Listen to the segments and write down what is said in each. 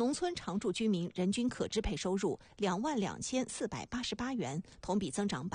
农村常住居民人均可支配收入22488元，同比增长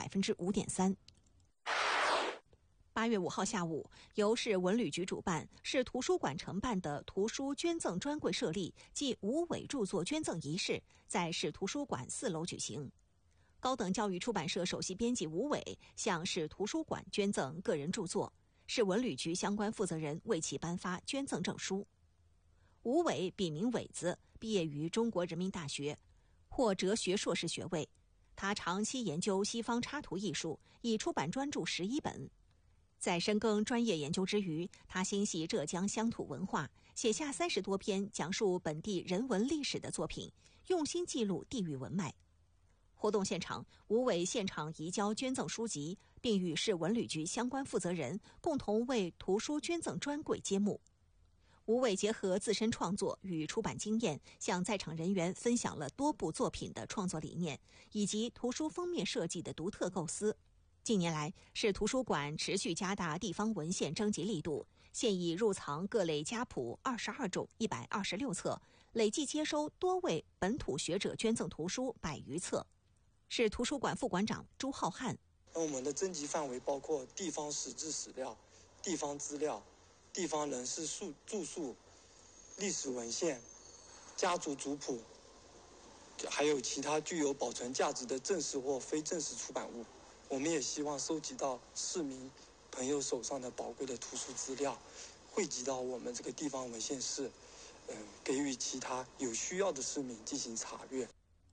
5.3%。8月5号下午，由市文旅局主办、市图书馆承办的图书捐赠专柜设立暨吴伟著作捐赠仪式在市图书馆4楼举行。高等教育出版社首席编辑吴伟向市图书馆捐赠个人著作，市文旅局相关负责人为其颁发捐赠证书。吴伟笔名伟子，毕业于中国人民大学，获哲学硕士学位。他长期研究西方插图艺术，已出版专著11本。在深耕专业研究之余，他心系浙江乡土文化，写下30多篇讲述本地人文历史的作品，用心记录地域文脉。活动现场，吴伟现场移交捐赠书籍，并与市文旅局相关负责人共同为图书捐赠专柜揭幕。吴伟结合自身创作与出版经验，向在场人员分享了多部作品的创作理念，以及图书封面设计的独特构思。近年来，市图书馆持续加大地方文献征集力度，现已入藏各类家谱22种126册，累计接收多位本土学者捐赠图书100余册。市图书馆副馆长朱浩瀚： 我们的征集范围包括地方史志史料、地方资料、地方人士著述、历史文献、家族族谱，还有其他具有保存价值的正式或非正式出版物。我们也希望收集到市民朋友手上的宝贵的图书资料，汇集到我们这个地方文献室，给予其他有需要的市民进行查阅。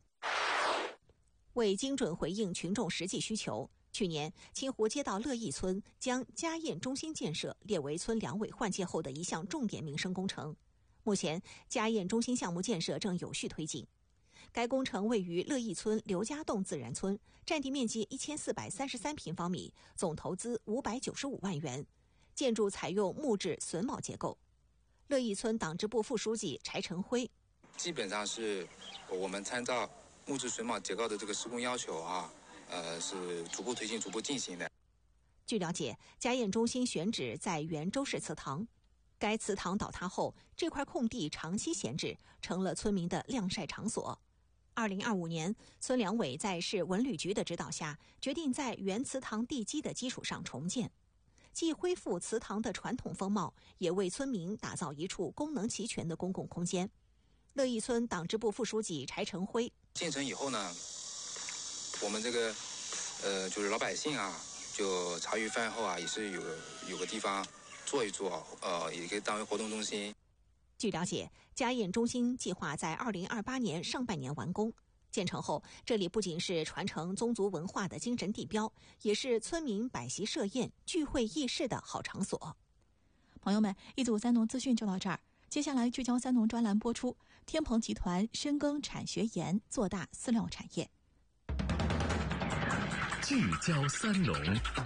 为精准回应群众实际需求，去年清湖街道乐义村将家宴中心建设列为村两委换届后的一项重点民生工程。目前，家宴中心项目建设正有序推进。该工程位于乐义村刘家洞自然村，占地面积1433平方米，总投资595万元，建筑采用木质榫卯结构。乐义村党支部副书记柴成辉： 基本上是我们参照木质榫卯结构的这个施工要求是逐步推进、逐步进行的。 据了解，家宴中心选址在原周氏祠堂，该祠堂倒塌后，这块空地长期闲置，成了村民的晾晒场所。2025年，村两委在市文旅局的指导下，决定在原祠堂地基的基础上重建，既恢复祠堂的传统风貌，也为村民打造一处功能齐全的公共空间。乐义村党支部副书记柴成辉： 建成以后呢，我们这个就是老百姓就茶余饭后也是有个地方坐一坐，也可以当为活动中心。 据了解，家宴中心计划在2028年上半年完工。建成后，这里不仅是传承宗族文化的精神地标，也是村民摆席设宴、聚会议事的好场所。 朋友们，一组三农资讯就到这儿。接下来聚焦三农专栏播出，天鹏集团深耕产学研，做大饲料产业。 聚焦三农。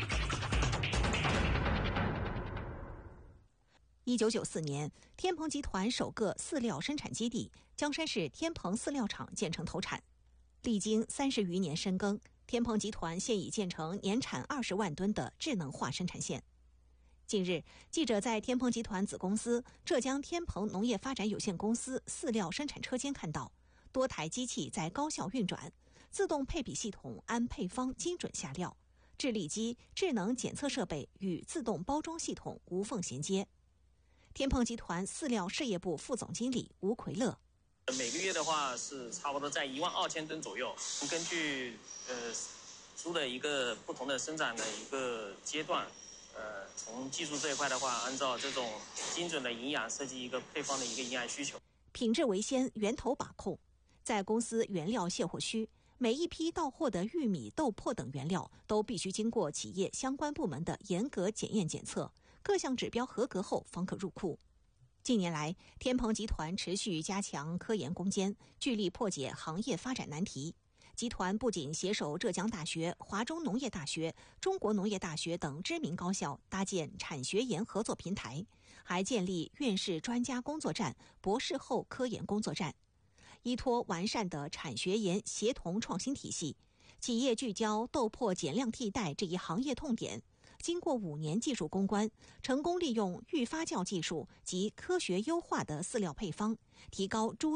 1994年，天鹏集团首个饲料生产基地江山市天鹏饲料厂建成投产。历经30余年深耕，天鹏集团现已建成年产20万吨的智能化生产线。近日，记者在天鹏集团子公司浙江天鹏农业发展有限公司饲料生产车间看到，多台机器在高效运转，自动配比系统按配方精准下料，制粒机、智能检测设备与自动包装系统无缝衔接。天鹏集团饲料事业部副总经理吴奎乐： 每个月的话是差不多在12000吨左右。根据猪的一个不同的生长的一个阶段，从技术这一块的话，按照这种精准的营养设计一个配方的一个营养需求。 品质为先，源头把控。在公司原料卸货区，每一批到货的玉米、豆粕等原料都必须经过企业相关部门的严格检验检测，各项指标合格后方可入库。近年来，天鹏集团持续加强科研攻坚，聚力破解行业发展难题。集团不仅携手浙江大学、华中农业大学、中国农业大学等知名高校搭建产学研合作平台，还建立院士专家工作站、博士后科研工作站。依托完善的产学研协同创新体系，企业聚焦豆粕减量替代这一行业痛点，经过5年技术攻关，成功利用预发酵技术及科学优化的饲料配方，提高猪